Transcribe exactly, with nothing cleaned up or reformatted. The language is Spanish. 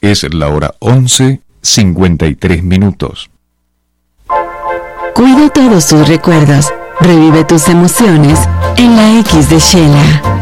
Es la hora once, cincuenta y tres minutos. Cuida todos tus recuerdos. Revive tus emociones en la X de Shela.